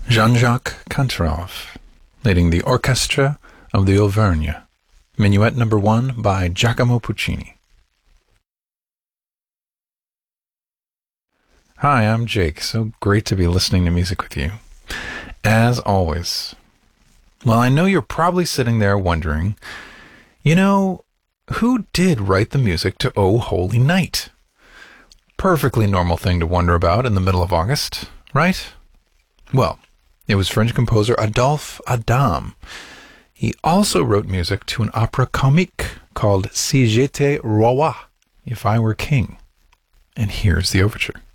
Jean-Jacques Cantorov, leading the Orchestra of the Auvergne, Minuet No. 1 by Giacomo Puccini. Hi, I'm Jake. So great to be listening to music with you. As always. Well, I know you're probably sitting there wondering, who did write the music to O Holy Night? Perfectly normal thing to wonder about in the middle of August, right? Well, it was French composer Adolphe Adam. He also wrote music to an opera comique called Si j'étais roi, If I Were King. And here's the overture.